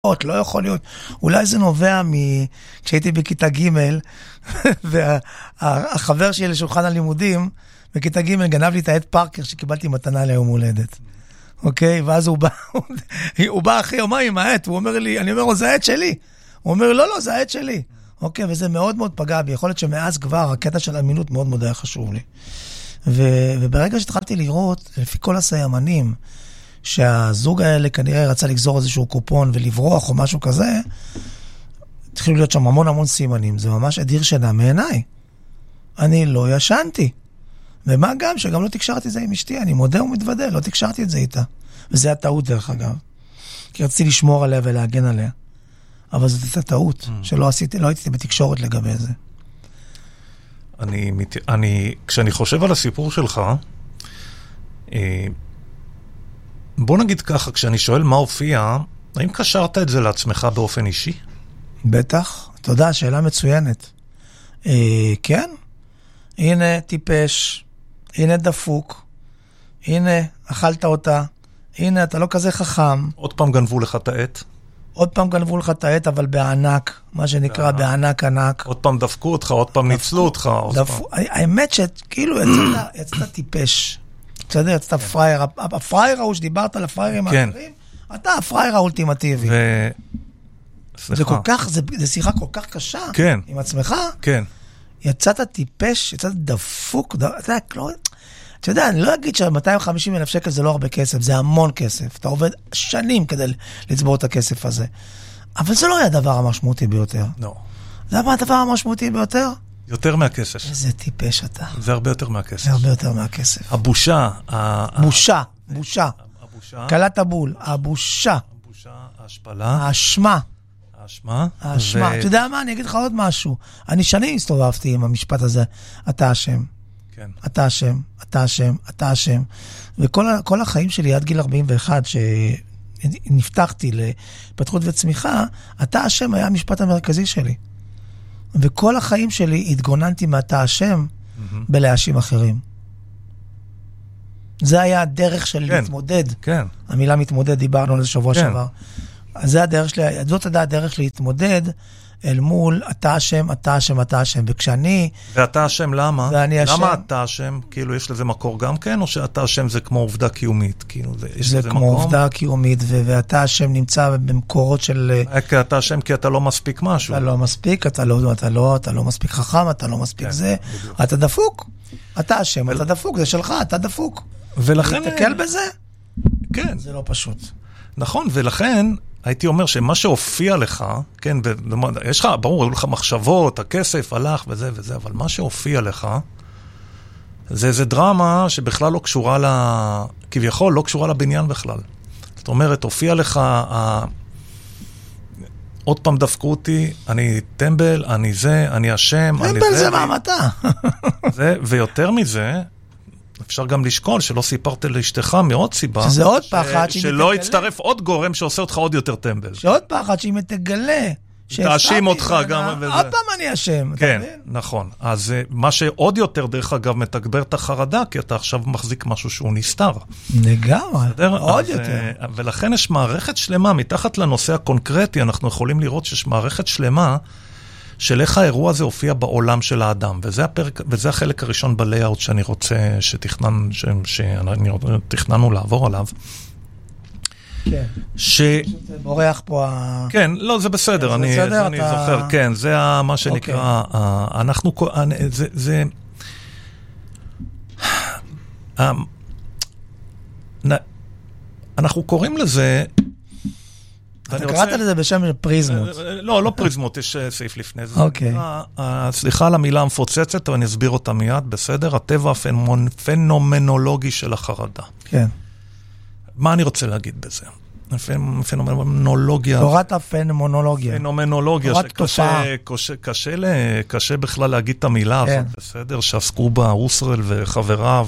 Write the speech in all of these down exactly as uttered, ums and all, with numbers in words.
לא יכול להיות. אולי זה נובע מ... כשהייתי בכיתה ג' והחבר שלי לשולחן הלימודים, בכיתה ג' גנב לי את העט פארקר שקיבלתי מתנה ליום הולדת. אוקיי? ואז הוא בא, הוא בא אחרי יומיים עם העט, הוא אומר לי, אני אומר לו, זה העט שלי. הוא אומר, לא, לא, זה העט שלי. אוקיי? וזה מאוד מאוד פגע בי. יכול להיות שמאז כבר הקטע של אמינות מאוד מאוד היה חשוב לי. ו... וברגע שהתחלתי לראות, לפי כל הסיימנים, שהזוג האלה כנראה רצה לגזור איזשהו קופון ולברוח או משהו כזה, התחילו להיות שם המון המון סימנים. זה ממש אדיר שינה מעיניי. אני לא ישנתי. ומה גם שגם לא תקשרתי את זה עם אשתי, אני מודה ומתוודה, לא תקשרתי את זה איתה. וזה הטעות דרך אגב. כי רציתי לשמור עליה ולהגן עליה. אבל זאת הייתה טעות, שלא עשיתי, לא הייתי בתקשורת לגבי זה. אני, אני, כשאני חושב על הסיפור שלך, בוא נגיד ככה, כשאני שואל מה הופיע, האם קשרת את זה לעצמך באופן אישי? בטח, תודה, שאלה מצוינת. אה, כן, הנה טיפש, הנה דפוק, הנה אכלת אותה, הנה אתה לא כזה חכם. עוד פעם גנבו לך את העט? עוד פעם גנבו לך את העט, אבל בענק, מה שנקרא בענק ענק. עוד פעם דפקו אותך, עוד פעם ניצלו אותך. האמת שכאילו יצאת טיפש. בסדר, יצאת פרייר. הפרייר ההוא שדיברת על הפריירים האחרים, אתה הפרייר האולטימטיבי. זה כל כך, זה שיחה כל כך קשה עם עצמך. כן. יצאת טיפש, יצאת דפוק, אתה יודע, אני לא אגיד ש-מאתיים וחמישים אלף שקל זה לא הרבה כסף, זה המון כסף. אתה עובד שנים כדי לצבור את הכסף הזה. אבל זה לא היה הדבר המשמעותי ביותר. לא. זה היה הדבר המשמעותי ביותר? יותר מהכסף. איזה טיפש אתה. זה הרבה יותר מהכסף. זה הרבה יותר מהכסף. הבושה. בושה, בושה. הבושה. קלת הבול, הבושה. הבושה, ההשפלה. האשמה. האשמה. האשמה. אתה יודע מה? אני אגיד לך עוד משהו. אני שנים הסתובבתי עם המשפט הזה. אתה אשם. כן. אתה אשם, אתה אשם, אתה אשם. וכל כל החיים שלי עד גיל ארבעים ואחת, שנפתחתי להתפתחות וצמיחה, אתה אשם היה המשפט המרכזי שלי. וכל החיים שלי התגוננתי מאתה אשם mm-hmm. בלהאשים אחרים. זה היה הדרך שלי כן. להתמודד. כן. המילה מתמודד, דיברנו על זה שבוע כן. שעבר. אז זה הדרך שלי, זאת הייתה הדרך להתמודד אל מול אתה אשם, אתה אשם, אתה אשם. וכשאני... ואתה אשם למה? ואני אשם... למה אתה אשם? כאילו יש לזה מקור גם כן, או שאתה אשם זה כמו עובדה קיומית? כאילו, זה, יש זה לזה כמו מקום? עובדה קיומית, ו- ואתה אשם נמצא במקורות של... כי אתה אשם כי אתה לא מספיק משהו. אתה לא מספיק, אתה לא, אתה לא, אתה לא מספיק חכם, אתה לא מספיק כן, זה. בדיוק. אתה דפוק. אתה אשם, ול... אתה דפוק, זה שלך, אתה דפוק. ולכן... תתקל בזה? כן. זה לא פשוט. נכון, ולכן... הייתי אומר שמה שהופיע לך, כן, יש לך, ברור, היו לך מחשבות, הכסף הלך וזה וזה, אבל מה שהופיע לך, זה איזה דרמה שבכלל לא קשורה ל... כביכול לא קשורה לבניין בכלל. זאת אומרת, הופיע לך, ה... עוד פעם דפקו אותי, אני טמבל, אני זה, אני אשם, אני זה. טמבל זה מעמתה. זה, ויותר מזה, אפשר גם לשקול שלא סיפרת לאשתך מעוד סיבה. שזה עוד פחד ש... שלא יצטרף עוד גורם שעושה אותך עוד יותר טמבל. שעוד פחד שאם תגלה. תאשים אותך גם. עוד פעם אני אשם. כן, נכון. אז מה שעוד יותר דרך אגב מתגבר את החרדה, כי אתה עכשיו מחזיק משהו שהוא נסתר. לגמרי, עוד יותר. ולכן יש מערכת שלמה, מתחת לנושא הקונקרטי, אנחנו יכולים לראות שיש מערכת שלמה, של איך האירוע הזה הופיע בעולם של האדם, וזה הפרק, וזה החלק הראשון בלייאוט שאני רוצה שתכנן, ש, שאני תכננו לעבור עליו. כן. ש... בורח פה ה... כן, לא, זה בסדר, כן, אני, זה בסדר, אני אתה... זוכר, כן, זה מה שנקרא, אוקיי. אנחנו, זה, זה, אנחנו קוראים לזה, אתה קראת לזה בשם פריזמות. לא, לא פריזמות, יש סעיף לפני זה. אוקיי. סליחה על המילה המפוצצת, אבל אני אסביר אותה מיד, בסדר? הטבע הפנומנולוגי של החרדה. כן. מה אני רוצה להגיד בזה? פנומנולוגיה. תורת הפנומנולוגיה. פנומנולוגיה, שקשה בכלל להגיד את המילה הזאת, בסדר? שעסקו בה רוסרל וחבריו,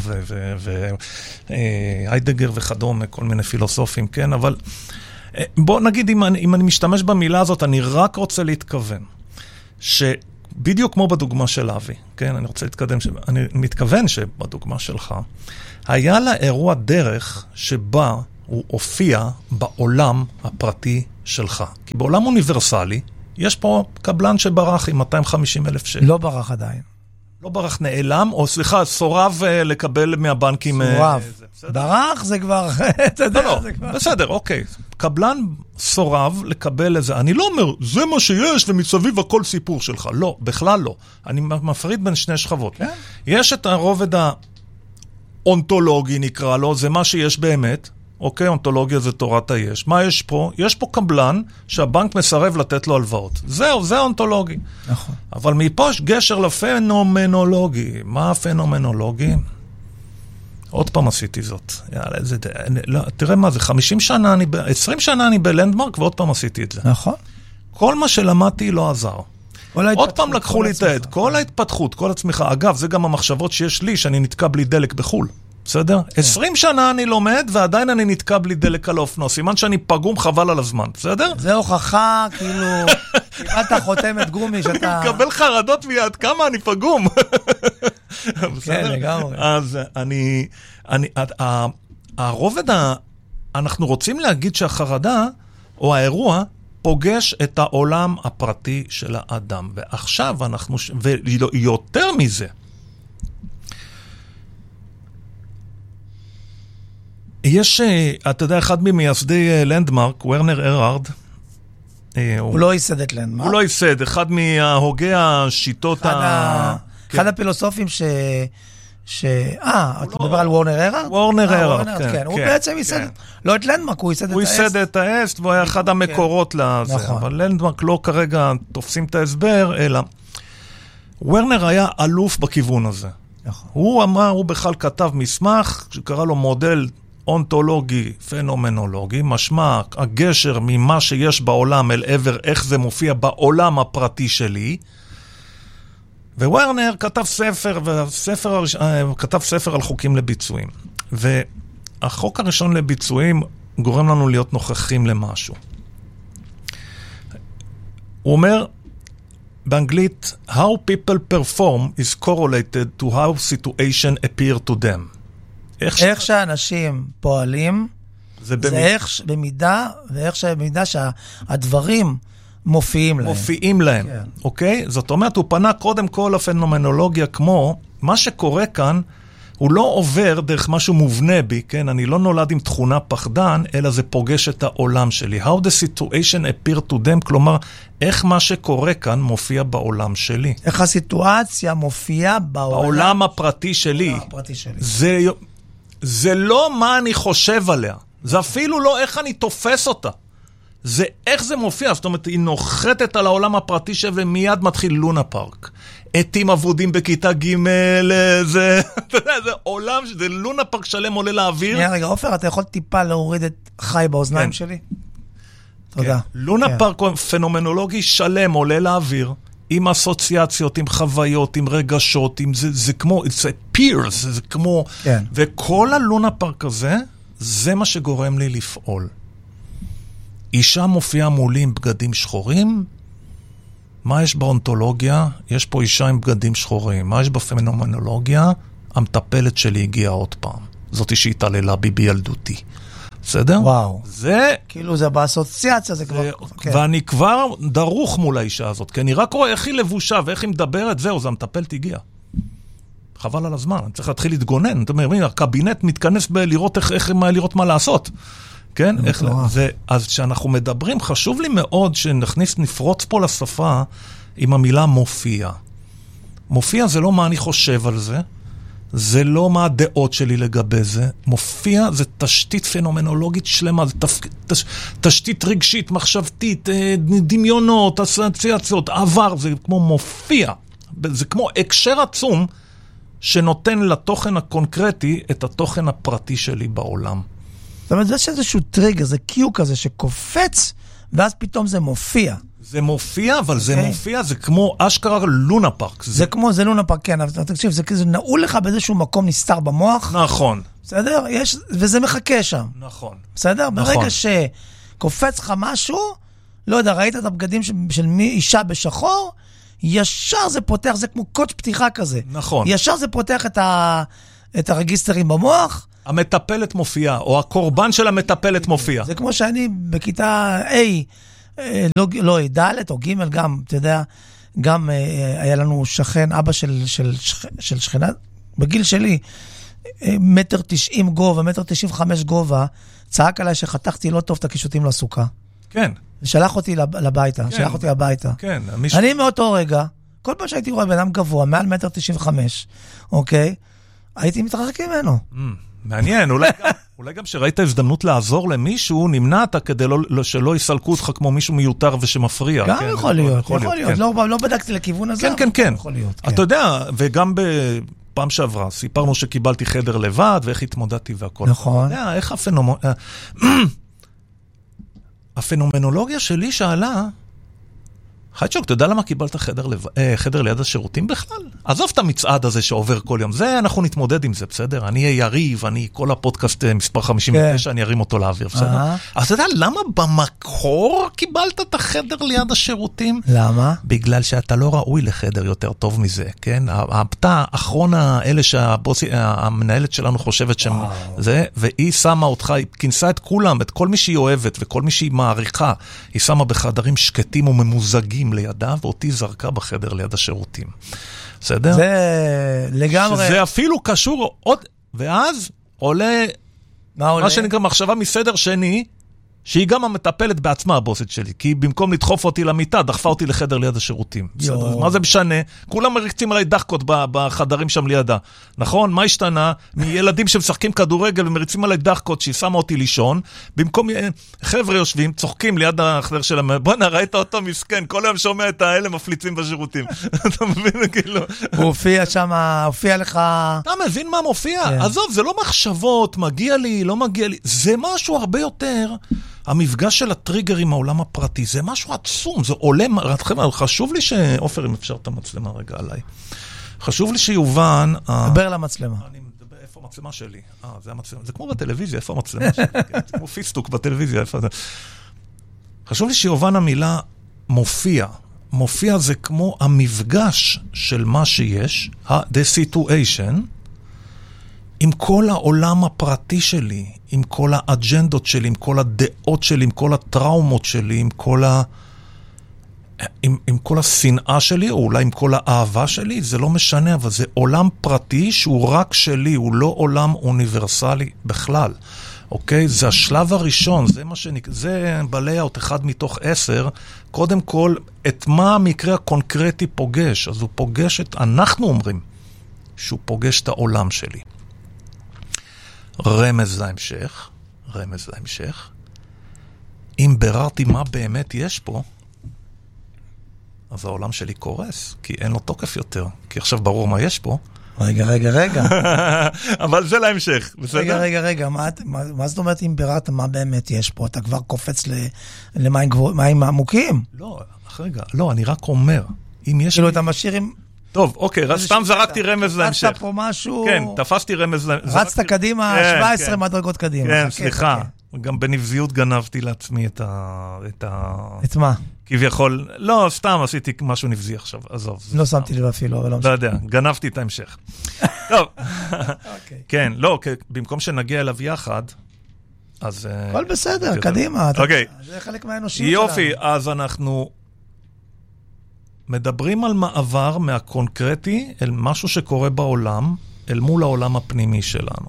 והיידגר וכדומה, כל מיני פילוסופים, כן? אבל... בוא נגיד, אם אני, אם אני משתמש במילה הזאת, אני רק רוצה להתכוון, שבדיוק כמו בדוגמה של אבי, כן, אני רוצה להתקדם, אני מתכוון שבדוגמה שלך, היה לה אירוע דרך שבה הוא הופיע בעולם הפרטי שלך. כי בעולם אוניברסלי, יש פה קבלן שברח עם מאתיים וחמישים אלף שקל. לא ברח עדיין. לא ברח, נעלם, או סליחה, סורב לקבל מהבנקים... סורב. ברח זה כבר, אתה יודע, לא, זה כבר... בסדר, אוקיי. קבלן סורב לקבל איזה... אני לא אומר, זה מה שיש ומסביב הכל סיפור שלך. לא, בכלל לא. אני מפריד בין שני שכבות. כן? יש את הרובד האונתולוגי, נקרא לו, זה מה שיש באמת. אוקיי, אונתולוגיה זה תורת היש. מה יש פה? יש פה קבלן שהבנק מסרב לתת לו הלוואות. זהו, זה אונתולוגי. נכון. אבל מפה יש גשר לפנומנולוגי. מה הפנומנולוגי? עוד פעם עשיתי זאת. יאללה, זה, לא, תראה מה זה, חמישים שנה, אני, עשרים שנה אני בלנדמרק, ועוד פעם עשיתי את זה. נכון. כל מה שלמדתי לא עזר. עוד פעם לקחו לי את העד. כל ההתפתחות, כל הצמיחה. אגב, זה גם המחשבות שיש לי, שאני נתקע בלי דלק בחול. בסדר? עשרים שנה אני לומד, ועדיין אני נתקע בלי דלק על האופנוע. סימן שאני פגום חבל על הזמן, בסדר? זה הוכחה, כאילו, קיבלת חותמת גומי שאתה... אני מקבל חרדות מיד, כמה אני פגום. כן, לגמרי. אז אני, אני, הרובד, אנחנו רוצים להגיד שהחרדה, או האירוע, פוגש את העולם הפרטי של האדם. ועכשיו אנחנו, ויותר מזה, יש, אתה יודע, אחד ממייסדי לנדמרק, ורנר ארהרד, הוא לא ייסד את לנדמרק. הוא לא ייסד, אחד מההוגי השיטות ה... אחד הפילוסופים ש... ש... אה, אתה מדבר על וורנר ארהרד? וורנר ארהרד, כן. הוא בעצם ייסד, לא את לנדמרק, הוא ייסד את האסט. הוא ייסד את האסט, והוא היה אחד המקורות לזה. אבל לנדמרק לא כרגע תופסים את ההסבר, אלא וורנר היה אלוף בכיוון הזה. הוא אמר, הוא בכלל כתב מסמך שקרא לו מודל אונתולוגי, פנומנולוגי, משמע הגשר ממה שיש בעולם אל עבר איך זה מופיע בעולם הפרטי שלי. ווורנר כתב ספר, והספר, כתב ספר על חוקים לביצועים. והחוק הראשון לביצועים גורם לנו להיות נוכחים למשהו. הוא אומר באנגלית, how people perform is correlated to how situation appear to them. איך, איך שאנשים פועלים, זה, זה במ... איך במידה, ואיך שבמידה שהדברים מופיעים להם. מופיעים להם, כן. אוקיי? זאת אומרת, הוא פנה קודם כל לפנומנולוגיה כמו, מה שקורה כאן, הוא לא עובר דרך משהו מובנה בי, כן? אני לא נולד עם תכונה פחדן, אלא זה פוגש את העולם שלי. How the situation appear to them, כלומר, איך מה שקורה כאן מופיע בעולם שלי. איך הסיטואציה מופיעה בעולם, בעולם הפרטי שלי. בעולם הפרטי שלי. זה, זה לא מה אני חושב עליה. זה אפילו לא איך אני תופס אותה. זה איך זה מופיע. זאת אומרת, היא נוחתת על העולם הפרטי שלי, ומיד מתחיל לונה פארק. עתים עבודים בכיתה ג' זה, אתה יודע, זה עולם, זה לונה פארק שלם עולה לאוויר. רגע, רגע, אופר, אתה יכול טיפה להוריד את חי באוזניים כן. שלי? תודה. כן. לונה כן. פארק פנומנולוגי שלם עולה לאוויר, עם אסוציאציות, עם חוויות, עם רגשות, עם זה, זה כמו, זה פירס, זה כמו, כן. וכל הלונה פארק הזה, זה מה שגורם לי לפעול. אישה מופיעה מולי עם בגדים שחורים, מה יש באונתולוגיה? יש פה אישה עם בגדים שחורים. מה יש בפנומנולוגיה? המטפלת שלי הגיעה עוד פעם. זאת שהתעללה בי בילדותי. בסדר? וואו. זה... כאילו זה באסוציאציה, זה כבר... כן. ואני כבר דרוך מול האישה הזאת, כי אני רק רואה איך היא לבושה ואיך היא מדברת, זהו, זה המטפלת הגיעה. חבל על הזמן, אני צריך להתחיל להתגונן. אתה אומר, הקבינט מתכנס בלראות איך, איך, לראות מה לעשות. כן? איך, זה, אז כשאנחנו מדברים, חשוב לי מאוד שנכניס, נפרוץ פה לשפה עם המילה מופיע. מופיע זה לא מה אני חושב על זה, זה לא מה הדעות שלי לגבי זה. מופיע זה תשתית פנומנולוגית שלמה, זה תפ... תש... תשתית רגשית, מחשבתית, דמיונות, אסוציאציות, עבר, זה כמו מופיע. זה כמו הקשר עצום שנותן לתוכן הקונקרטי את התוכן הפרטי שלי בעולם. זאת אומרת, זה שאיזשהו טריגר, זה קיו כזה שקופץ, ואז פתאום זה מופיע. זה מופיע, אבל זה מופיע, זה כמו אשכרה לונה פארק. זה כמו, זה לונה פארק, כן, אבל תקשיב, זה כזה נעול לך באיזשהו מקום נסתר במוח. נכון. בסדר? יש, וזה מחכה שם. נכון. בסדר? ברגע שקופץ לך משהו, לא יודע, ראית את הבגדים של אישה בשחור, ישר זה פותח, זה כמו קוד פתיחה כזה. נכון. ישר זה פותח את ה, את הרגיסטרים במוח, המטפלת מופיעה, או הקורבן של המטפלת מופיע. זה כמו שאני בכיתה A, לא, לא, ד' או ג' גם, אתה יודע, גם היה לנו שכן, אבא של, של, של שכנה, בגיל שלי, מטר תשעים גובה, מטר תשעים וחמש גובה, צעק עליי שחתכתי לא טוב את הקישוטים לסוכה. כן. שלח אותי לביתה, כן. שלח אותי הביתה. כן. מישהו... אני מאותו רגע, כל פעם שהייתי רואה בן אדם גבוה, מעל מטר תשעים וחמש, אוקיי? הייתי מתרחק ממנו. Mm, מעניין, אולי גם, אולי גם שראית הזדמנות לעזור למישהו, נמנעת כדי לא, שלא יסלקו אותך כמו מישהו מיותר ושמפריע. גם כן, יכול להיות, יכול להיות. כן. לא, לא בדקתי לכיוון הזה. כן, כן, כן. יכול להיות, כן. אתה יודע, וגם בפעם שעברה, סיפרנו שקיבלתי חדר לבד, ואיך התמודדתי והכל. נכון. אתה יודע, איך הפנומ... הפנומנולוגיה שלי שאלה, חייצ'וק, אתה יודע למה קיבלת חדר, לב... אה, חדר ליד השירותים בכלל? עזוב את המצעד הזה שעובר כל יום, זה אנחנו נתמודד עם זה, בסדר? אני אהיה יריב, אני כל הפודקאסט מספר חמישים ותשע, כן. אני ארים אותו לאוויר, בסדר? אז אתה יודע למה במקור קיבלת את החדר ליד השירותים? למה? בגלל שאתה לא ראוי לחדר יותר טוב מזה, כן? אתה אחרון האלה שהבוסי, המנהלת שלנו חושבת שהם זה, והיא שמה אותך, היא כינסה את כולם, את כל מי שהיא אוהבת וכל מי שהיא מעריכה, היא שמה בחדרים שקטים וממוזגים לידה, ואותי זרקה בחדר ליד השירותים. בסדר? זה לגמרי... שזה אפילו קשור עוד, ואז עולה, מה עולה? מה שנקרא מחשבה מסדר שני, שהיא גם המטפלת בעצמה הבוסית שלי, כי במקום לדחוף אותי למיטה, דחפה אותי לחדר ליד השירותים. בסדר? מה זה משנה? כולם מריצים עליי דחקות בחדרים שם לידה. נכון? מה השתנה? מילדים שמשחקים כדורגל ומריצים עליי דחקות שהיא שמה אותי לישון, במקום חבר'ה יושבים, צוחקים ליד החדר שלהם, בוא נראה את אותו מסכן, כל היום שומע את האלה מפליצים בשירותים. אתה מבין? כאילו... הוא הופיע שם, הופיע לך... אתה מבין מה מופיע? עזוב, זה לא מחשבות, מגיע לי, לא מגיע לי. זה משהו הרבה יותר... המפגש של הטריגר עם העולם הפרטי, זה משהו עצום, זה עולה, חשוב לי שאופר, אם אפשר את המצלמה רגע עליי, חשוב לי שיובן... דבר למצלמה. אני מדבר, איפה המצלמה שלי? אה, זה המצלמה, זה כמו בטלוויזיה, איפה המצלמה שלי? זה כמו פיסטוק בטלוויזיה, איפה זה? חשוב לי שיובן המילה מופיע. מופיע זה כמו המפגש של מה שיש, the situation, עם כל העולם הפרטי שלי, עם כל האג'נדות שלי, עם כל הדעות שלי, עם כל הטראומות שלי, עם כל, ה... עם, עם כל השנאה שלי, או אולי עם כל האהבה שלי, זה לא משנה, אבל זה עולם פרטי שהוא רק שלי, הוא לא עולם אוניברסלי בכלל. אוקיי? זה השלב הראשון, זה מה שנק... זה בלייאוט אחד מתוך עשר, קודם כל, את מה המקרה הקונקרטי פוגש? אז הוא פוגש את, אנחנו אומרים, שהוא פוגש את העולם שלי. רמז להמשך, רמז להמשך. אם בררתי מה באמת יש פה, אז העולם שלי קורס, כי אין לו תוקף יותר. כי עכשיו ברור מה יש פה. רגע, רגע, רגע. אבל זה להמשך, בסדר? רגע, רגע, רגע. מה, מה, מה זאת אומרת אם בררת מה באמת יש פה? אתה כבר קופץ ל, למים גבוה, מים עמוקים? לא, רגע, לא, אני רק אומר. אם יש... כאילו, אתה משאיר עם... טוב, אוקיי, סתם זרקתי רמז להמשך. רצת פה משהו... כן, תפסתי רמז להמשך. רצת קדימה, שבע עשרה מדרגות קדימה. כן, סליחה. גם בנבזיות גנבתי לעצמי את ה... את מה? כביכול, לא, סתם עשיתי משהו נבזי עכשיו, עזוב. לא שמתי לב אפילו, אבל לא משהו. לא יודע, גנבתי את ההמשך. טוב, כן, לא, במקום שנגיע אליו יחד, אז... הכל בסדר, קדימה. אוקיי. זה חלק מהאנושיות שלנו. יופי, אז אנחנו... מדברים על מעבר מהקונקרטי אל משהו שקורה בעולם, אל מול העולם הפנימי שלנו.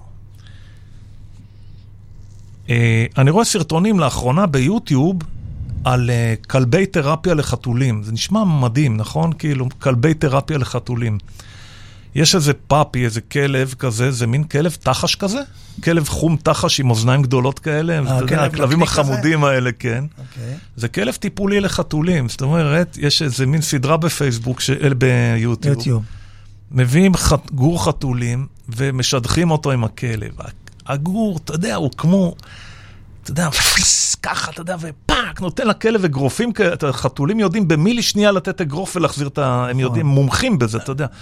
אני רואה סרטונים לאחרונה ביוטיוב על כלבי תרפיה לחתולים. זה נשמע מדהים, נכון? כאילו, כלבי תרפיה לחתולים. יש איזה פאפי, איזה כלב כזה, זה מין כלב תחש כזה? כלב חום תחש עם אוזניים גדולות כאלה, הכלבים החמודים האלה, כן. זה כלב טיפולי לחתולים, זאת אומרת, יש איזה מין סדרה בפייסבוק, ביוטיוב. מביאים גור חתולים, ומשדכים אותו עם הכלב. הגור, אתה יודע, הוא כמו, אתה יודע, ככה, אתה יודע, ופאק, נותן לכלב אגרופים, החתולים יודעים במילי שנייה לתת אגרוף ולהחזיר את ה... הם יודעים, מומחים בזה, אתה יודע.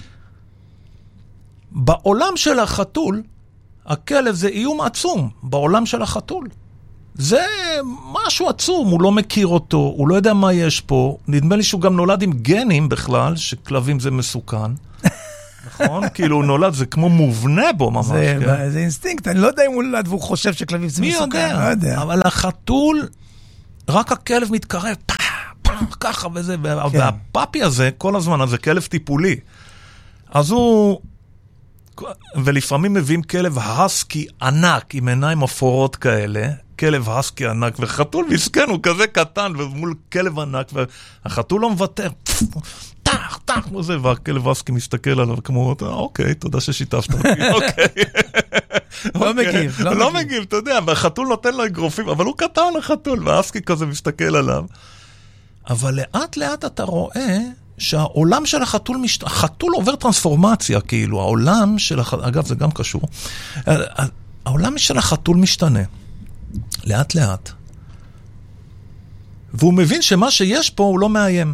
בעולם של החתול, הכלב זה איום עצום, בעולם של החתול. זה משהו עצום, הוא לא מכיר אותו, הוא לא יודע מה יש פה, נדמה לי שהוא גם נולד עם גנים בכלל, שכלבים זה מסוכן. נכון? כאילו הוא נולד, זה כמו מובנה בו ממש. זה, כן? זה אינסטינקט, אני לא יודע אם הוא נולד והוא חושב שכלבים זה מסוכן. מי יודע? לא יודע. אבל החתול, רק הכלב מתקרב, פא, פא, ככה וזה, כן. והפאפי הזה, כל הזמן, אז זה כלב טיפולי. אז הוא... ולפעמים מביאים כלב הסקי ענק, עם עיניים אפורות כאלה, כלב הסקי ענק, וחתול מסכן, הוא כזה קטן, ומול כלב ענק, והחתול לא מוותר, טח, טח, וזה, והכלב הסקי מסתכל עליו, כמו, אוקיי, תודה ששיתפת אותי, אוקיי. לא מגיב, לא מגיב, אתה יודע, והחתול נותן לו אגרופים, אבל הוא קטן החתול, והסקי כזה מסתכל עליו. אבל לאט לאט אתה רואה שהעולם של החתול, משת... החתול עובר טרנספורמציה, כאילו, העולם של החתול, אגב, זה גם קשור, העולם של החתול משתנה, לאט לאט, והוא מבין שמה שיש פה הוא לא מאיים.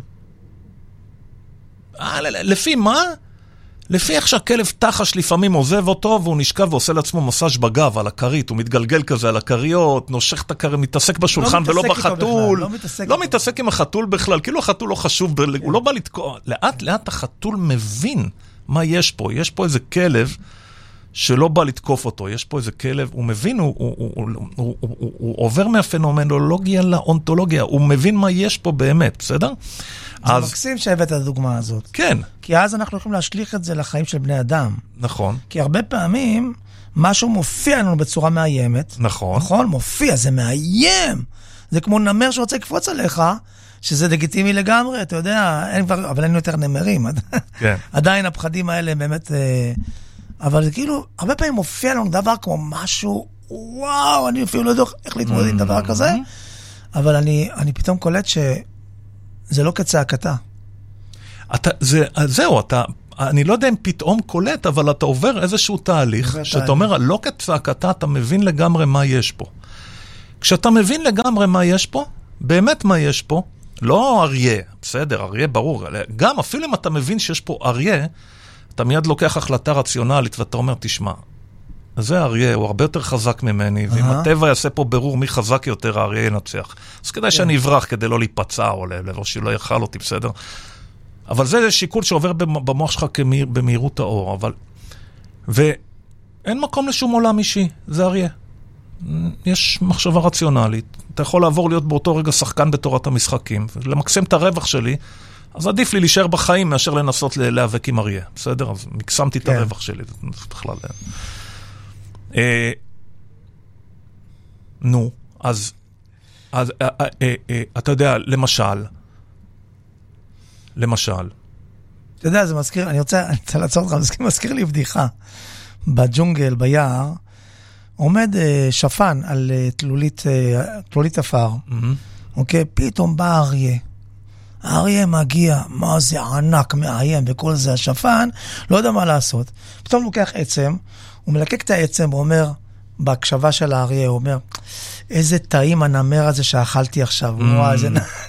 לפי מה? לפי איך שהכלב תחש לפעמים עוזב אותו, והוא נשכב ועושה לעצמו מסאז' בגב על הכרית, הוא מתגלגל כזה על הכריות, נושך את הכרית, מתעסק בשולחן ולא בחתול. לא מתעסק, לא מתעסק עם החתול בכלל, כאילו החתול לא חשוב, הוא לא בא לתקוע. לאט לאט החתול מבין מה יש פה. יש פה איזה כלב שלא בא לתקוף אותו, יש פה איזה כלב, הוא מבין, הוא, הוא, הוא, הוא, הוא, הוא, הוא עובר מהפנומנולוגיה לאונתולוגיה, הוא מבין מה יש פה באמת, בסדר? זה אז... מקסים שהבאת את הדוגמה הזאת. כן. כי אז אנחנו יכולים להשליך את זה לחיים של בני אדם. נכון. כי הרבה פעמים משהו מופיע לנו בצורה מאיימת. נכון. נכון? מופיע, זה מאיים. זה כמו נמר שרוצה לקפוץ עליך, שזה לגיטימי לגמרי, אתה יודע, אין כבר, אבל אין יותר נמרים. כן. עדיין הפחדים האלה באמת... אבל זה כאילו, הרבה פעמים מופיע לנו דבר כמו משהו, וואו, אני אפילו לא יודע איך להתמודד עם דבר כזה, אבל אני, אני פתאום קולט שזה לא כצעקתה. אתה, זה, זהו, אתה, אני לא יודע אם פתאום קולט, אבל אתה עובר איזשהו תהליך, שאתה אומר, לא כצעקתה, אתה מבין לגמרי מה יש פה. כשאתה מבין לגמרי מה יש פה, באמת מה יש פה, לא אריה, בסדר, אריה ברור, גם אפילו אם אתה מבין שיש פה אריה, אתה מיד לוקח החלטה רציונלית, ואתה אומר, תשמע, זה אריה, הוא הרבה יותר חזק ממני, ואם הטבע יעשה פה ברור מי חזק יותר, האריה ינצח. אז כדאי שאני אברח כדי לא להיפצע, או לבוא שלא יאכל אותי, בסדר? אבל זה שיקול שעובר במוח שלך במהירות האור, אבל... ואין מקום לשום עולם אישי, זה אריה. יש מחשבה רציונלית, אתה יכול לעבור להיות באותו רגע שחקן בתורת המשחקים, ולמקסם את הרווח שלי, אז עדיף לי להישאר בחיים מאשר לנסות להיאבק עם אריה, בסדר? אז מקסמתי את הרווח שלי, זה בכלל... נו, אז אתה יודע, למשל, למשל, אתה יודע, זה מזכיר, אני רוצה לעצור אותך, זה מזכיר לי בדיחה. בג'ונגל, ביער, עומד שפן על תלולית אפר, אוקיי? פתאום בא אריה. האריה מגיע, מה זה ענק, מאיים, וכל זה השפן, לא יודע מה לעשות. פתאום לוקח עצם, הוא מלקק את העצם, הוא אומר, בהקשבה של האריה, הוא אומר, איזה טעים הנמר הזה שאכלתי עכשיו, וואו, איזה...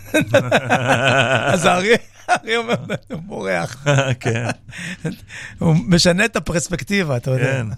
אז האריה, האריה אומר, הוא בורח. כן. הוא משנה את הפרספקטיבה, אתה יודע. כן.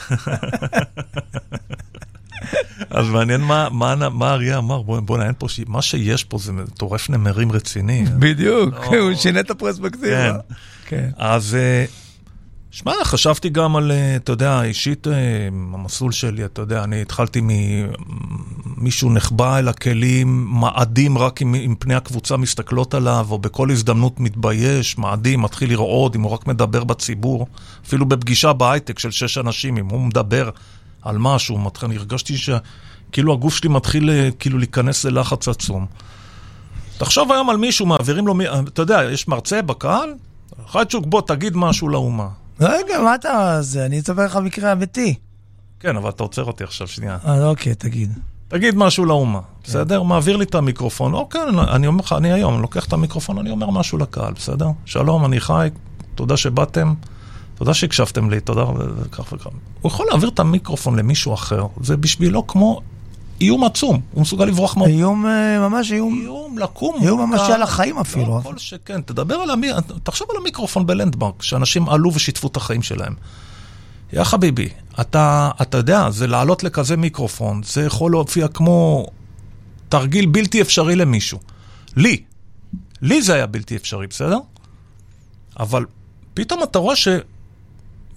אז מעניין מה האריה אמר, בוא נעין פה, מה שיש פה זה טורף נמרים רציני. בדיוק, הוא שינה את הפרספקטיבה. כן. אז, שמע, חשבתי גם על, אתה יודע, אישית, המסלול שלי, אתה יודע, אני התחלתי ממישהו נחבא אל הכלים, מעדים רק אם פני הקבוצה מסתכלות עליו, או בכל הזדמנות מתבייש, מעדים, מתחיל לרעוד, אם הוא רק מדבר בציבור, אפילו בפגישה בהייטק של שש אנשים, אם הוא מדבר על משהו, אני הרגשתי שכאילו הגוף שלי מתחיל כאילו להיכנס ללחץ עצום. תחשוב היום על מישהו, מעבירים לו, אתה יודע, יש מרצה בקהל, חדשוק, בוא, תגיד משהו לאומה. רגע, מה אתה... זה, אני אצטבר לך מקרה אמיתי. כן, אבל אתה עוצר אותי עכשיו, שנייה. אה, אוקיי, תגיד. תגיד משהו לאומה, בסדר? מעביר לי את המיקרופון. אוקיי, אני אומר לך, אני היום, אני לוקח את המיקרופון, אני אומר משהו לקהל, בסדר? שלום, אני חי, תודה שבאתם. תודה שהקשבתם לי, תודה וכך וכך. הוא יכול להעביר את המיקרופון למישהו אחר, זה בשבילו כמו איום עצום, הוא מסוגל לברוח מאוד. איום, ממש איום. איום, לקום. איום ממש על החיים אפילו. לא, כל שכן, תדבר על המיקרופון, תחשוב על המיקרופון בלנדמרק, שאנשים עלו ושיתפו את החיים שלהם. יא חביבי, אתה, אתה יודע, זה לעלות לכזה מיקרופון, זה יכול להופיע כמו תרגיל בלתי אפשרי למישהו. לי, לי זה היה בלתי אפשרי, בסדר? אבל פתאום אתה רואה ש...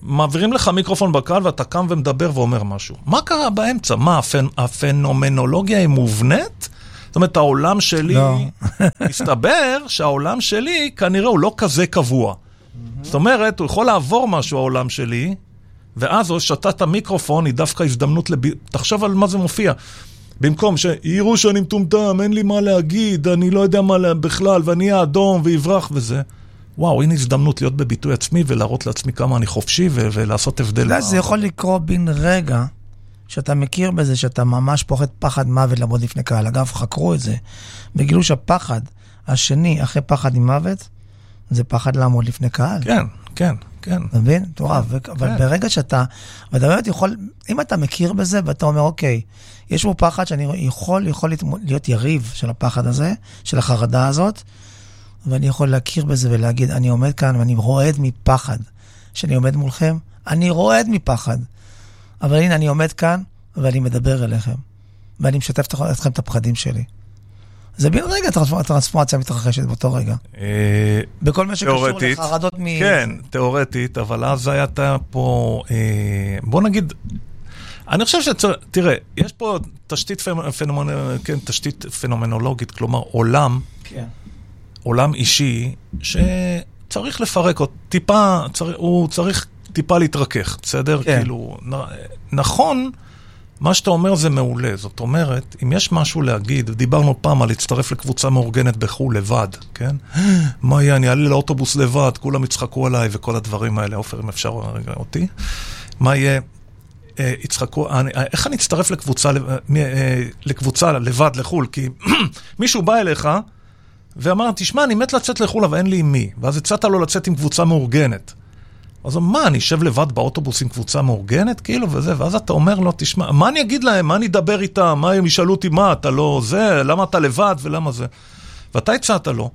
מעבירים לך מיקרופון בקהל, ואתה קם ומדבר ואומר משהו. מה קרה באמצע? מה, הפנ... הפנומנולוגיה היא מובנית? זאת אומרת, העולם שלי, לא. מסתבר שהעולם שלי כנראה הוא לא כזה קבוע. זאת אומרת, הוא יכול לעבור משהו העולם שלי, ואז הוא שתת המיקרופון, היא דווקא הזדמנות לב... תחשוב על מה זה מופיע. במקום שיראו שאני מטומטם, אין לי מה להגיד, אני לא יודע מה לה... בכלל, ואני אהיה אדום ויברח וזה. וואו, הנה הזדמנות להיות בביטוי עצמי, ולהראות לעצמי כמה אני חופשי, ו... ולעשות הבדל. לא, זה יכול לקרוא בין רגע, שאתה מכיר בזה, שאתה ממש פוחד פחד מוות לעמוד לפני קהל. אגב, חקרו את זה. בגילו שהפחד השני, אחרי פחד עם מוות, זה פחד לעמוד לפני קהל. כן, כן, כן. אתה מבין? תורא, אבל ברגע שאתה, ואתה באמת יכול, אם אתה מכיר בזה, ואתה אומר, אוקיי, יש פה פחד שאני יכול, יכול להיות יריב של הפחד הזה, של החרדה הזאת, ואני יכול להכיר בזה ולהגיד, אני עומד כאן ואני רועד מפחד. שאני עומד מולכם, אני רועד מפחד. אבל הנה, אני עומד כאן, ואני מדבר אליכם. ואני משתף אתכם את הפחדים שלי. זה בין רגע הטרנספורמציה מתרחשת באותו רגע. בכל מה שקשור לחרדות מ... כן, תיאורטית, אבל אז הייתה פה... בוא נגיד... אני חושב שצריך... תראה, יש פה תשתית פנומנולוגית, כלומר עולם, עולם אישי, שצריך לפרק אותו. טיפה, הוא צריך טיפה להתרכך, בסדר? כאילו, נכון... מה שאתה אומר זה מעולה, זאת אומרת, אם יש משהו להגיד, דיברנו פעם על להצטרף לקבוצה מאורגנת בחול לבד, כן? מה יהיה, אני אעלה לאוטובוס לבד, כולם יצחקו עליי וכל הדברים האלה, אופר, אם אפשר רגע אותי, מה יהיה, אה, יצחקו, אני, איך אני אצטרף לקבוצה, אה, לקבוצה לבד לחול, כי מישהו בא אליך, ואמר, תשמע, אני מת לצאת לחול, אבל אין לי עם מי, ואז הצעת לו לצאת עם קבוצה מאורגנת. אז מה, אני אשב לבד באוטובוס עם קבוצה מאורגנת, כאילו, וזה, ואז אתה אומר לו, תשמע, מה אני אגיד להם, מה אני אדבר איתם, מה הם ישאלו אותי, מה, אתה לא זה, למה אתה לבד ולמה זה? ואתה הצעת לו,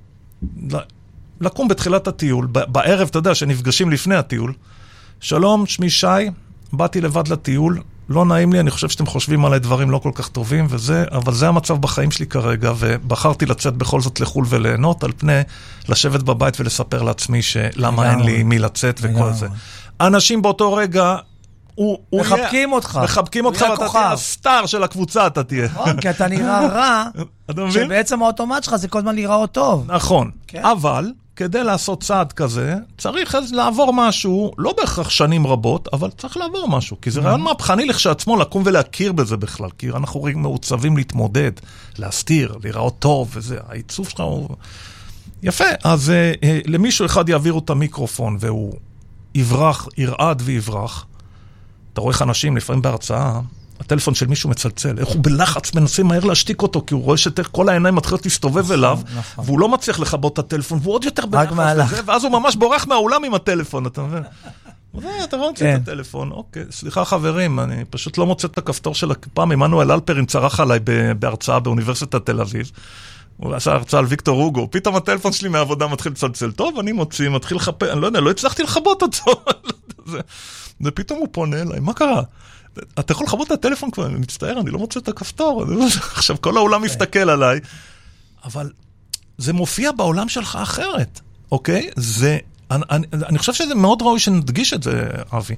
לקום בתחילת הטיול, בערב, אתה יודע, שנפגשים לפני הטיול, שלום, שמי שי, באתי לבד לטיול, לא נעים לי, אני חושב שאתם חושבים עליי דברים לא כל כך טובים, וזה, אבל זה המצב בחיים שלי כרגע, ובחרתי לצאת בכל זאת לחול וליהנות, על פני לשבת בבית ולספר לעצמי שלמה אין לי מי לצאת וכל זה. אנשים באותו רגע, מחבקים אותך. מחבקים אותך, ואתה תהיה הסטאר של הקבוצה, אתה תהיה. כי אתה נראה רע, שבעצם האוטומט שלך זה כל הזמן להיראות טוב. נכון, אבל... כדי לעשות צעד כזה, צריך אז לעבור משהו, לא בהכרח שנים רבות, אבל צריך לעבור משהו, כי זה רעיון מהפכני לכשעצמו לקום ולהכיר בזה בכלל, כי אנחנו מעוצבים להתמודד, להסתיר, להיראות טוב, וזה, העיצוב שלך הוא... יפה, אז אה, אה, למישהו אחד יעבירו את המיקרופון, והוא יברח, ירעד ויברח. אתה רואה איך אנשים, לפעמים בהרצאה, הטלפון של מישהו מצלצל, איך הוא בלחץ מנסה מהר להשתיק אותו, כי הוא רואה שכל העיניים מתחילות להסתובב אליו, והוא לא מצליח לכבות את הטלפון, והוא עוד יותר בלחץ, ואז הוא ממש בורח מהאולם עם הטלפון, אתה מבין? אתה לא מוצא את הטלפון, אוקיי, סליחה חברים, אני פשוט לא מוצא את הכפתור של הפעם, עמנואל אלפרין צרח עליי בהרצאה באוניברסיטת תל אביב, הוא עשה הרצאה על ויקטור הוגו, פתאום הטלפון שלי מהעבודה מתחיל לצלצל, טוב, אני מוציא, מתחיל לחפש, אני לא יודע, לא הצלחתי לחבות אותו, ופתאום הוא פונה אליי, מה קרה? אתה יכול לחבות את הטלפון כבר, אני מצטער, אני לא מוצא את הכפתור. עכשיו, כל העולם מסתכל עליי. אבל זה מופיע בעולם שלך אחרת, אוקיי? זה, אני, אני, אני חושב שזה מאוד ראוי שנדגיש את זה, אבי.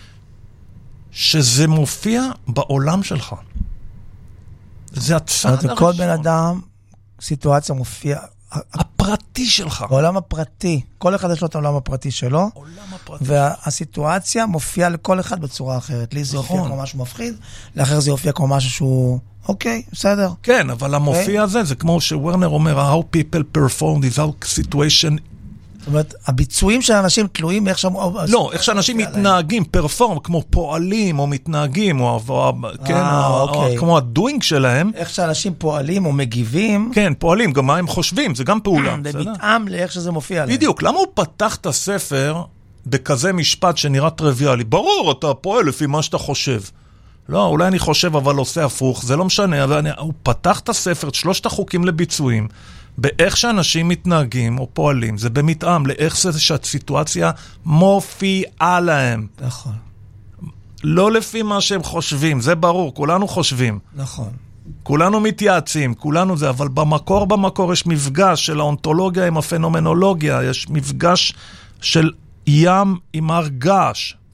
שזה מופיע בעולם שלך. זה הצעד הראשון. כל בן אדם, סיטואציה מופיע... הפרטי שלך. בעולם הפרטי. כל אחד יש לו את העולם הפרטי שלו. עולם הפרטי. והסיטואציה מופיעה לכל אחד בצורה אחרת. לי זה יופיע כמו משהו מפחיד, לאחר זה יופיע כמו משהו שהוא... אוקיי, בסדר. כן, אבל המופיע הזה, זה כמו שוורנר אומר, how people perform without situation... זאת אומרת, הביצועים של האנשים תלויים איך שם... לא, איך שאנשים מתנהגים, פרפורם, כמו פועלים או מתנהגים, או, או, כן, או, או, כמו הדוינג שלהם. איך שאנשים פועלים או מגיבים. כן, פועלים, גם מה הם חושבים, זה גם פעולה. זה מתאם לאיך שזה מופיע עליהם. בדיוק, למה הוא פתח את הספר בכזה משפט שנראה טריוויאלי? ברור, אתה פועל לפי מה שאתה חושב. לא, אולי אני חושב, אבל עושה הפוך, זה לא משנה, אבל אני, הוא פתח את הספר, את שלושת החוקים לביצועים, באיך שאנשים מתנהגים או פועלים, זה במתאם לאיך זה שהסיטואציה מופיעה להם. נכון. לא לפי מה שהם חושבים, זה ברור, כולנו חושבים. נכון. כולנו מתייעצים, כולנו זה, אבל במקור במקור יש מפגש של האונתולוגיה עם הפנומנולוגיה, יש מפגש של ים עם הרגש,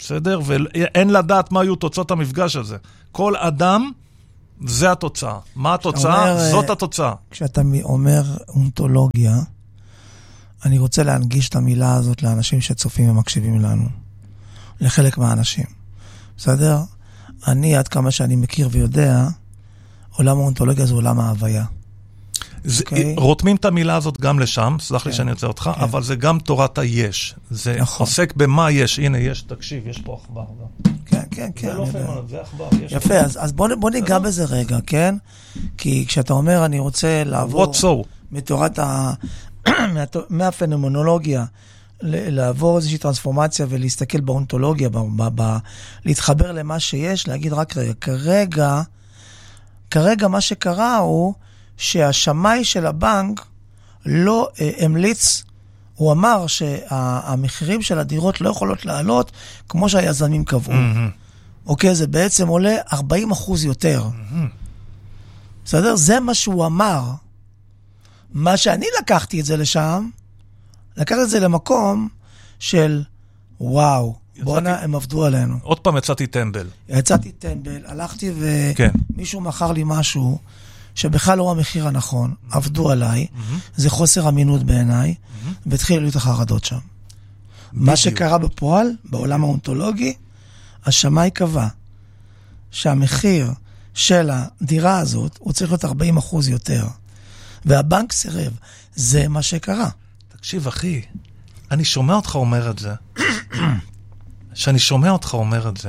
בסדר? ואין לדעת מה יהיו תוצאות המפגש הזה. כל אדם, זה התוצאה. מה התוצאה? אומר, זאת התוצאה. כשאתה אומר אונתולוגיה, אני רוצה להנגיש את המילה הזאת לאנשים שצופים ומקשיבים לנו. לחלק מהאנשים. בסדר? אני, עד כמה שאני מכיר ויודע, עולם האונתולוגיה זה עולם ההוויה. זה, okay. רותמים את המילה הזאת גם לשם, סלח okay. לי שאני יוצא אותך, okay. אבל זה גם תורת היש. זה נכון. עוסק במה יש. הנה, יש, תקשיב, יש פה אכבר. כן, כן, כן. זה לא פיימנות, זה אכבר. יפה, אז, אז בוא, בוא ניגע בזה רגע, כן? כי כשאתה אומר, אני רוצה לעבור... What so? מתורת ה... מהפנומנולוגיה, לעבור איזושהי טרנספורמציה ולהסתכל באונתולוגיה, ב, ב, ב, להתחבר למה שיש, להגיד רק רגע, כרגע, כרגע מה שקרה הוא שהשמאי של הבנק לא אה, המליץ, הוא אמר שהמחירים של הדירות לא יכולות לעלות כמו שהיזמים קבעו. Mm-hmm. אוקיי, זה בעצם עולה ארבעים אחוז יותר. Mm-hmm. בסדר? זה מה שהוא אמר. מה שאני לקחתי את זה לשם, לקחתי את זה למקום של וואו, בוא'נה, הם עבדו עלינו. עוד פעם יצאתי טמבל. יצאתי טמבל, הלכתי ומישהו מכר לי משהו שבכלל לא המחיר הנכון, עבדו עליי, זה חוסר אמינות בעיניי, והתחילו להיות החרדות שם. מה שקרה בפועל, בעולם האונתולוגי, השמאי קבע שהמחיר של הדירה הזאת, הוא צריך להיות ארבעים אחוז יותר. והבנק סירב. זה מה שקרה. תקשיב, אחי, אני שומע אותך אומר את זה. שאני שומע אותך אומר את זה.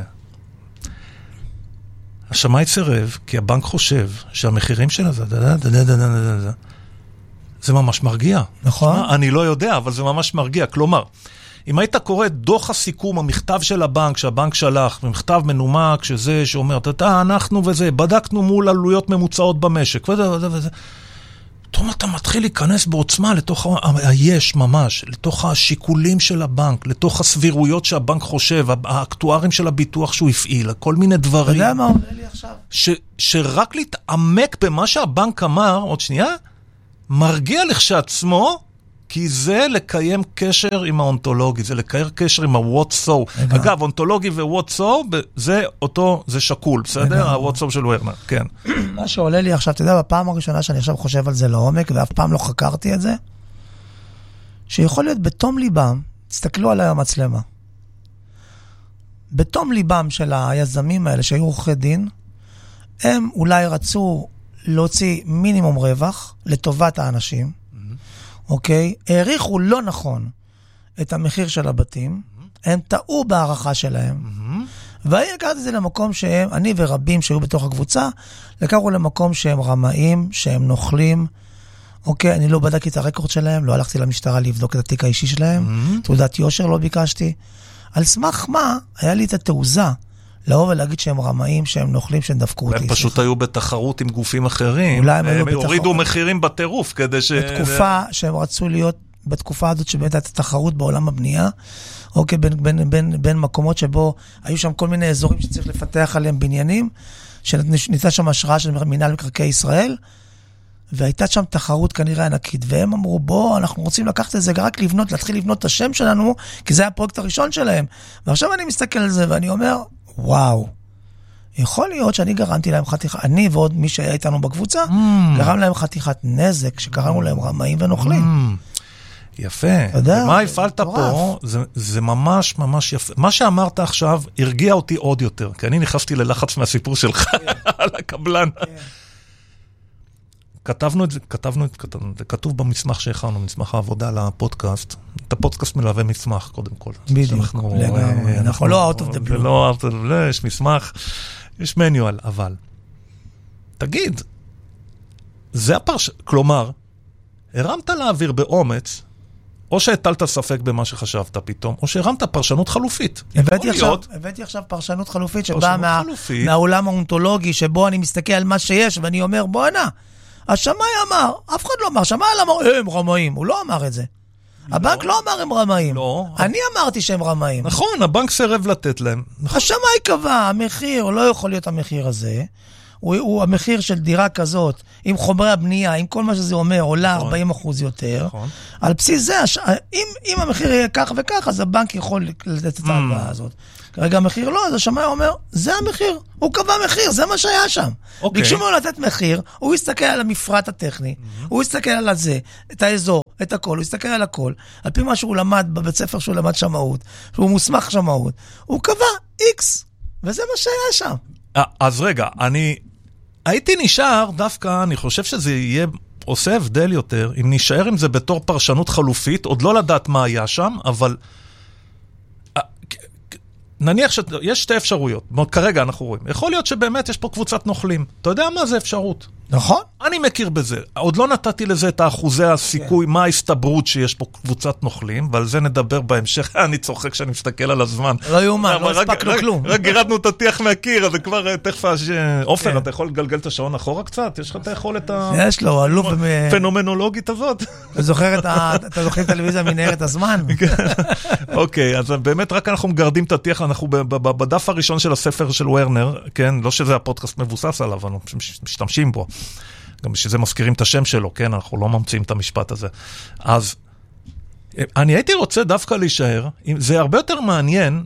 השמאי סירב, כי הבנק חושב שהמחירים של זה, זה ממש מרגיע. נכון. אני לא יודע, אבל זה ממש מרגיע. כלומר, אם היית קורא דוח הסיכום, המכתב של הבנק, שהבנק שלח, מכתב מנומק, שזה שאומר, אתה, אנחנו וזה, בדקנו מול עלויות ממוצעות במשק, וזה וזה וזה. פתאום אתה מתחיל להיכנס בעוצמה לתוך היש ממש, לתוך השיקולים של הבנק, לתוך הסבירויות שהבנק חושב, האקטוארים של הביטוח שהוא הפעיל, כל מיני דברים. אתה יודע מה עולה לי עכשיו? ש, שרק להתעמק במה שהבנק אמר, עוד שנייה, מרגיע לכשעצמו, כי זה לקיים קשר עם האונתולוגי, זה לקיים קשר עם ה-what so. אגב, אונתולוגי ו-what so, זה אותו, זה שקול, בסדר? ה-what so של ורנר, כן. מה שעולה לי עכשיו, אתה יודע, בפעם הראשונה שאני עכשיו חושב על זה לעומק, ואף פעם לא חקרתי את זה, שיכול להיות בתום ליבם, תסתכלו עליי המצלמה, בתום ליבם של היזמים האלה, שהיו עורכי דין, הם אולי רצו להוציא מינימום רווח לטובת האנשים, אוקיי? העריכו לא נכון את המחיר של הבתים, הם טעו בהערכה שלהם, ואני לקחתי את זה למקום שהם, אני ורבים שהיו בתוך הקבוצה, לקחו למקום שהם רמאים, שהם נוכלים, אוקיי? אני לא בדקתי את הרקורד שלהם, לא הלכתי למשטרה לבדוק את התיק האישי שלהם, תעודת יושר לא ביקשתי. על סמך מה היה לי את התעוזה לבוא ולהגיד שהם רמאים, שהם נוכלים, שהם דפקו אותי. הם פשוט היו בתחרות עם גופים אחרים. אולי הם היו בתחרות. הורידו מחירים בטירוף כדי ש... בתקופה שהם רצו להיות, בתקופה הזאת שבאמת הייתה תחרות בעולם הבנייה, אוקיי, בין, בין, בין, בין מקומות שבו היו שם כל מיני אזורים שצריך לפתח עליהם בניינים, שניתנה שם השראה של מינהל מקרקעי ישראל, והייתה שם תחרות כנראה ענקית, והם אמרו, בוא, אנחנו רוצים לקחת את זה רק לבנות, להתחיל לבנות את השם שלנו, כי זה הפרויקט הראשון שלהם. ועכשיו אני מסתכל על זה ואני אומר, וואו, יכול להיות שאני גרמתי להם חתיכה, אני ועוד מי שהיה איתנו בקבוצה, mm. גרם להם חתיכת נזק, שקראנו להם רמאים ונוכלים. Mm. יפה. ומה הפעלת פה, זה, זה ממש ממש יפה. מה שאמרת עכשיו, הרגיע אותי עוד יותר, כי אני נכנסתי ללחץ מהסיפור שלך, על הקבלן. כתבנו את זה, כתבנו את זה, זה כתוב במסמך שהכנו, מסמך העבודה לפודקאסט. את הפודקאסט מלווה מסמך, קודם כל. בדיוק, לגמרי. אנחנו לא out of the blue. זה לא out of the blue, יש מסמך, יש מניואל, אבל תגיד, זה הפרש... כלומר, הרמת לאוויר באומץ, או שהטלת ספק במה שחשבת פתאום, או שהרמת פרשנות חלופית. הבאתי עכשיו, הבאתי עכשיו פרשנות חלופית, שבאה מה, מהעולם האונתולוגי, שבו אני מסתכל על מה שיש, ואני אומר, בוא הנה, השמאי אמר, אף אחד לא אמר, שמאי אמר, הם רמאים, הוא לא אמר את זה. הבנק לא אמר הם רמאים. אני אמרתי שהם רמאים. נכון, הבנק סירב לתת להם. השמאי קבע, המחיר לא יכול להיות המחיר הזה, הוא, הוא המחיר של דירה כזאת, עם חומרי הבנייה, עם כל מה שזה אומר, עולה נכון. ארבעים אחוז יותר. נכון. על בסיס זה, אם, אם המחיר יהיה כך וכך, אז הבנק יכול לתת את ההלוואה הזאת. כרגע המחיר לא, אז השמאי אומר, זה המחיר, הוא קבע מחיר, זה מה שהיה שם. Okay. ביקשו ממנו לתת מחיר, הוא יסתכל על המפרט הטכני, mm-hmm. הוא יסתכל על זה, את האזור, את הכל, הוא יסתכל על הכל, על פי מה שהוא למד בבית ספר שהוא למד שמאות, שהוא מוסמך שמאות, הוא קבע X, וזה מה שהיה שם. אז רגע, אני הייתי נשאר דווקא, אני חושב שזה יהיה עושה הבדל יותר, אם נשאר עם זה בתור פרשנות חלופית, עוד לא לדעת מה היה שם, אבל נניח שיש שתי אפשרויות, כרגע אנחנו רואים. יכול להיות שבאמת יש פה קבוצת נוכלים. אתה יודע מה זה אפשרות? נכון. אני מכיר בזה. עוד לא נתתי לזה את האחוזי הסיכוי, מה ההסתברות שיש פה קבוצת נוכלים, ועל זה נדבר בהמשך. אני צוחק כשאני מסתכל על הזמן. לא יאומן, לא הספקנו כלום. רק גירדנו את הטיח מהקיר, אז זה כבר תכף... אופן, אתה יכול לגלגל את השעון אחורה קצת? יש לך את היכולת יש לו, אלוף... פנומנולוגית הזאת? אתה זוכר את הטלוויזיה מנהרת הזמן? אוקיי, אז באמת רק אנחנו מגרדים את הטיח, אנחנו בדף הראשון של הספר של ורנר, כן, לא שזה הפודקאסט מבוסס עליו, אנחנו משתמשים בו. גם שזה מזכירים את השם שלו, כן, אנחנו לא ממציאים את המשפט הזה. אז אני הייתי רוצה דווקא להישאר, זה הרבה יותר מעניין,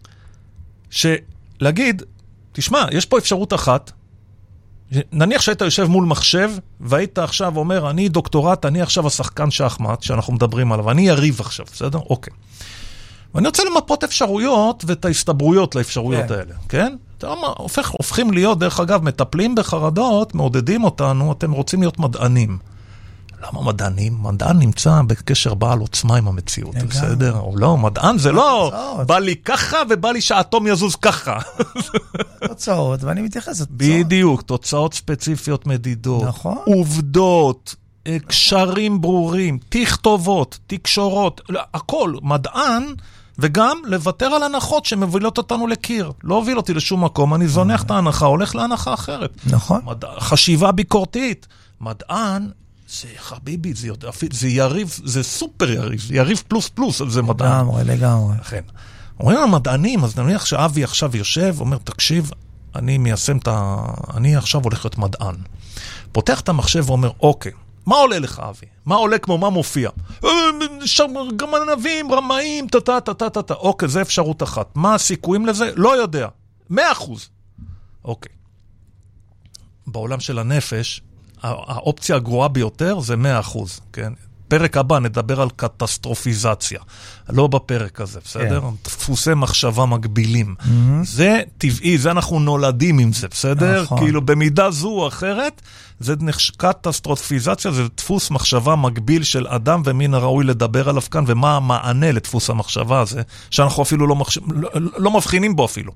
שלהגיד, תשמע, יש פה אפשרות אחת, נניח שהיית יושב מול מחשב, והיית עכשיו אומר, אני דוקטורט, אני עכשיו השחקן שחמט, שאנחנו מדברים עליו, אני יריב עכשיו, בסדר? אוקיי. ואני רוצה למפות אפשרויות ואת ההסתברויות לאפשרויות yeah. האלה, כן? הופך, הופכים להיות, דרך אגב, מטפלים בחרדות, מעודדים אותנו, אתם רוצים להיות מדענים. למה מדענים? מדען נמצא בקשר בעל עוצמה עם המציאות, yeah, בסדר? או לא, מדען זה לא, בא לי ככה ובא לי שהאטום יזוז ככה. תוצאות, ואני מתייחס לתוצאות. בדיוק, תוצאות ספציפיות מדידות. נכון. עובדות. קשרים ברורים, תכתובות, תקשורות, הכל, מדען, וגם לוותר על הנחות שמובילות אותנו לקיר. לא הוביל אותי לשום מקום, אני זונח את ההנחה, הולך להנחה אחרת. נכון. חשיבה ביקורתית. מדען, זה חביבי, זה, זה יריב, זה סופר יריב, יריב פלוס פלוס, זה מדען. לגמרי, לגמרי. לכן. אומרים למדענים, אז נניח שאבי עכשיו יושב, אומר, תקשיב, אני מיישם את ה... אני עכשיו הולך להיות מדען. פותח את המחשב ואומר, אוקיי, מה עולה לך, אבי? מה עולה כמו מה מופיע? גמנבים, רמאים, טטה, טטה, טטה. אוקיי, זה אפשרות אחת. מה הסיכויים לזה? לא יודע. מאה אחוז. אוקיי. בעולם של הנפש, האופציה הגרועה ביותר זה מאה אחוז, כן? פרק הבא נדבר על קטסטרופיזציה. לא בפרק הזה, בסדר? Yeah. דפוסי מחשבה מגבילים. Mm-hmm. זה טבעי, זה אנחנו נולדים עם זה, בסדר? נכון. כאילו במידה זו או אחרת, זה קטסטרופיזציה, זה דפוס מחשבה מגביל של אדם, ומין הראוי לדבר עליו כאן, ומה המענה לדפוס המחשבה הזה, שאנחנו אפילו לא, מחש... לא, לא מבחינים בו אפילו.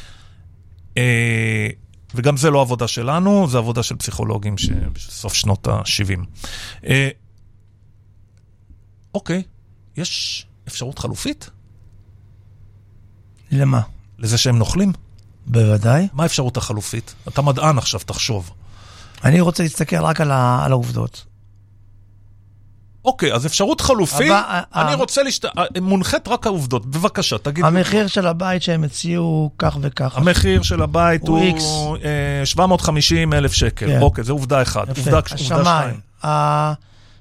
אה... וגם זה לא עבודה שלנו, זה עבודה של פסיכולוגים בסוף שנות ה-שבעים. אה... אוקיי, יש אפשרות חלופית? למה? לזה שהם נוכלים? בוודאי. מה האפשרות החלופית? אתה מדען עכשיו, תחשוב. אני רוצה להסתכל רק על, ה- על העובדות. אוקיי, אז אפשרות חלופית, הבא, אני ה- רוצה להשת... מונחת רק העובדות. בבקשה, תגיד. המחיר של הבית שהם הציעו כך וכך. המחיר של הבית הוא, הוא אה, שבע מאות וחמישים אלף שקל. כן. אוקיי, זה עובדה אחת. עובדה, עובדה שתיים. ה...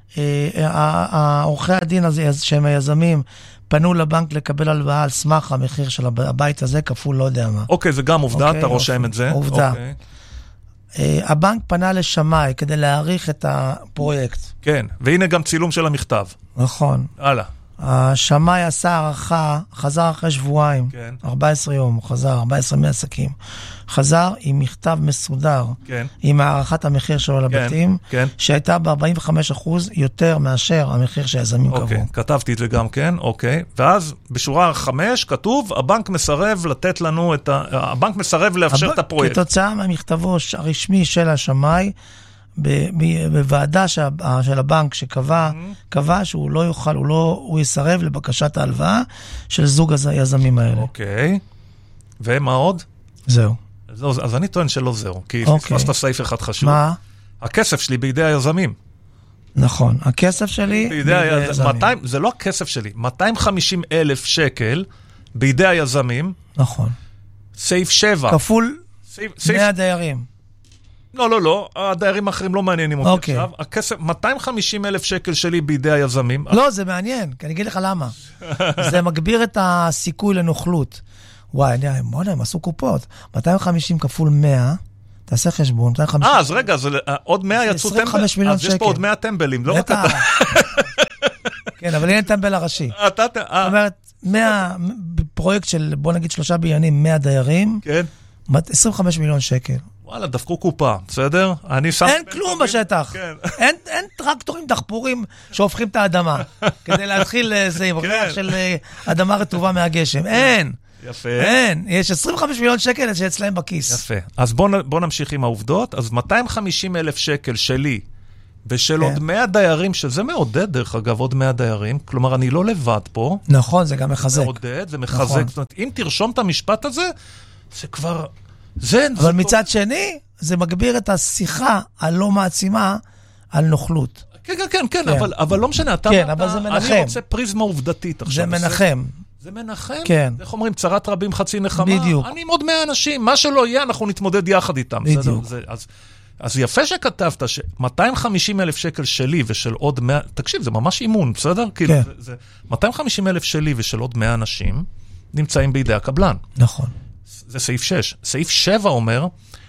עורכי הדין הזה שהם היזמים פנו לבנק לקבל הלוואה על סמך המחיר של הבית הזה כפול לא יודע מה. אוקיי, זה גם עובדה, אתה רושם את זה. עובדה. הבנק פנה לשמאי כדי להעריך את הפרויקט. כן, והנה גם צילום של המכתב. נכון. הלאה. השמאי עשה הערכה, חזר אחרי שבועיים, כן. ארבעה עשר יום, הוא חזר, ארבעה עשר מעסקים. חזר עם מכתב מסודר, כן. עם הערכת המחיר שלו לבתים, כן. שהייתה ב-ארבעים וחמישה אחוז יותר מאשר המחיר שהיזמים אוקיי, קבעו. כתבתי את זה גם כן, אוקיי. ואז בשורה חמש כתוב, הבנק מסרב לתת לנו את ה... הבנק מסרב לאפשר הב... את הפרויקט. כתוצאה מהמכתבו הרשמי של השמאי, בוועדה של הבנק שקבע, קבע שהוא לא יוכל, הוא לא, הוא יסרב לבקשת ההלוואה של זוג היזמים האלה. אוקיי. ומה עוד? זהו. אז אני טוען שלא זהו, כי פספסת סעיף אחד חשוב. מה? הכסף שלי בידי היזמים. נכון, הכסף שלי בידי היזמים. זה לא הכסף שלי, מאתיים וחמישים אלף שקל בידי היזמים. נכון. סעיף שבע. כפול מאה דיירים. לא, לא, לא, הדיירים האחרים לא מעניינים אותי אוקיי. עכשיו. הכסף, מאתיים וחמישים אלף שקל שלי בידי היזמים. לא, זה מעניין, כי אני אגיד לך למה. זה מגביר את הסיכוי לנוכלות. וואי, אני, בוא'נה, הם עשו קופות. מאתיים וחמישים כפול מאה, תעשה חשבון, מאתיים וחמישים. אה, אז רגע, אז עוד מאה יצאו טמבל. עשרים וחמישה מיליון אז שקל. יש פה עוד מאה טמבלים, לא רק אתה. כן, אבל אין טמבל הראשי. אתה, זאת אומרת, מאה, פרויקט של, בוא נגיד, שלושה בניינים, מאה דיירים, כן. עשרים וחמישה מיליון שקל. וואלה, דפקו קופה, בסדר? אני שם... אין כלום בשטח. כן. אין, אין טרקטורים דחפורים שהופכים את האדמה, כדי להתחיל איזה עם ריח של אדמה רטובה מהגשם. אין. יפה. אין. יש עשרים וחמישה מיליון שקל שאצלהם בכיס. יפה. אז בוא, בוא נמשיך עם העובדות. אז מאתיים וחמישים אלף שקל שלי, ושל כן. עוד מאה דיירים, שזה מעודד, דרך אגב, עוד מאה דיירים. כלומר, אני לא לבד פה. נכון, זה גם מחזק. זה מעודד, זה מחזק. נכון. זאת אומרת, אם תרשום את המשפט הזה, זה כבר... זה, אבל זה מצד טוב. שני, זה מגביר את השיחה הלא מעצימה על נוכלות. כן, כן, כן, כן, כן. אבל, אבל לא משנה, אתה... כן, אתה, אבל זה מנחם. אני רוצה פריזמה עובדתית עכשיו. זה מנחם. זה מנחם? כן. איך אומרים, צרת רבים חצי נחמה? בדיוק. אני עם עוד מאה אנשים, מה שלא יהיה, אנחנו נתמודד יחד איתם. בדיוק. זה, אז, אז יפה שכתבת ש-מאתיים וחמישים אלף שקל שלי ושל עוד מאה... תקשיב, זה ממש אימון, בסדר? כן. כאילו, זה, זה, מאתיים וחמישים אלף שלי ושל עוד מאה אנשים נמצאים בידי הקבלן. נכון. זה סעיף שש. סעיף שבע אומר,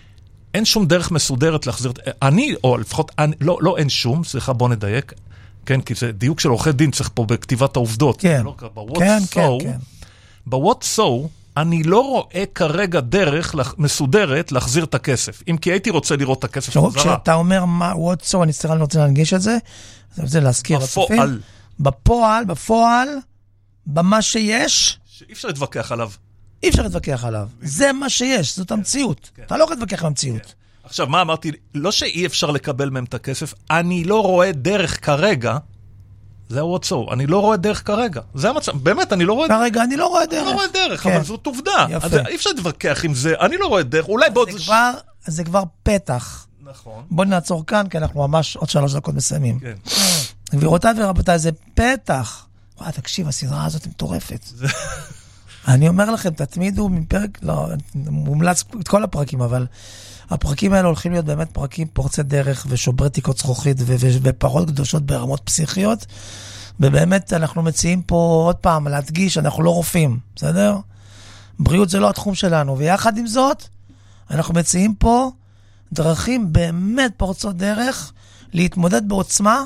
אין שום דרך מסודרת להחזיר... אני, או לפחות, אני, לא, לא אין שום, סליחה, בוא נדייק, כן, כי זה דיוק של עורכי דין, צריך פה בכתיבת העובדות. כן, לא, ב-what כן, so, כן, כן. ב-what so, אני לא רואה כרגע דרך מסודרת להחזיר את הכסף. אם כי הייתי רוצה לראות את הכסף חזרה. כשאתה אומר מה, what so, אני צריך רוצה להנגיש את זה, אני רוצה להזכיר לצופים. בפועל. בפועל, בפועל, במה שיש, שאי אפשר להתווכח עליו. אי אפשר להתווכח עליו. זה מה שיש, זאת המציאות. אתה לא יכול להתווכח עם המציאות. עכשיו, מה אמרתי? לא שאי אפשר לקבל מהם את הכסף, אני לא רואה דרך כרגע, זה what so, אני לא רואה דרך כרגע. זה המצב, באמת, אני לא רואה דרך. כרגע אני לא רואה דרך. אני לא רואה דרך, כן. אבל זאת עובדה. יפה. אז אי אפשר להתווכח עם זה, אני לא רואה דרך, אולי בעוד... זה כבר, זה כבר פתח. נכון. בוא נעצור כאן, כי אנחנו ממש עוד שלוש דקות מסיימים. כן. גבירותיי ורבותיי, זה פתח. וואי, תקשיב, הסדרה הזאת היא מטורפת. אני אומר לכם, תתמידו מפרק, לא, מומלץ את כל הפרקים, אבל הפרקים האלה הולכים להיות באמת פרקים פורצי דרך ושוברי תיקות זכוכית ו- ו- ופרות קדושות ברמות פסיכיות, ובאמת אנחנו מציעים פה עוד פעם להדגיש, אנחנו לא רופאים, בסדר? בריאות זה לא התחום שלנו, ויחד עם זאת, אנחנו מציעים פה דרכים באמת פורצות דרך, להתמודד בעוצמה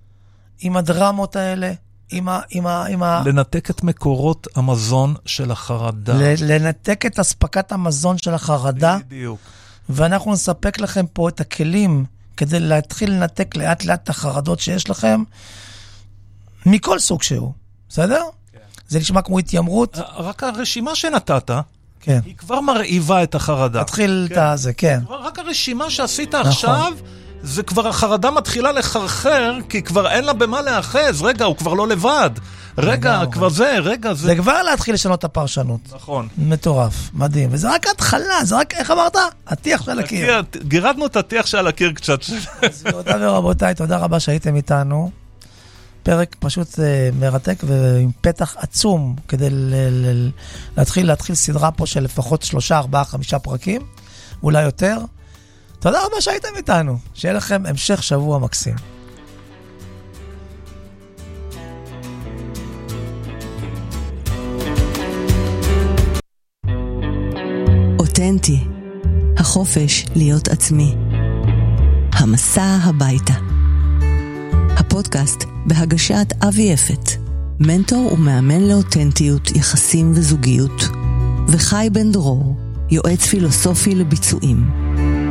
עם הדרמות האלה, עם ה, עם ה, עם ה... לנתק את מקורות המזון של החרדה. לנתק את הספקת המזון של החרדה, בדיוק. ואנחנו נספק לכם פה את הכלים, כדי להתחיל לנתק לאט לאט את החרדות שיש לכם, מכל סוג שהוא, בסדר? כן. זה נשמע כמו התיימרות. רק הרשימה שנתת, כן. היא כבר מרעיבה את החרדה. תתחיל כן. את הזה, כן. רק הרשימה שעשית נכון. עכשיו, זה כבר החרדה מתחילה לחרחר, כי כבר אין לה במה לאחז. רגע, הוא כבר לא לבד. רגע, לגמרי. כבר זה, רגע, זה... זה כבר להתחיל לשנות את הפרשנות. נכון. מטורף, מדהים. וזה רק התחלה, זה רק, איך אמרת? הטיח של הקיר. הקיר, גירדנו את הטיח שעל הקיר קצת. אז גבירותיי ורבותיי, תודה רבה שהייתם איתנו. פרק פשוט uh, מרתק ועם פתח עצום כדי ל- ל- להתחיל, להתחיל סדרה פה של לפחות שלושה, ארבעה, חמישה פרקים, אולי יותר. תודה רבה שהייתם איתנו. שיהיה לכם המשך שבוע מקסים. אותנטי, החופש להיות עצמי. המסע הביתה. הפודקאסט בהגשת אבי יפת, מנטור ומאמן לאותנטיות, יחסים וזוגיות, וחי בן דרור, יועץ פילוסופי לביצועים.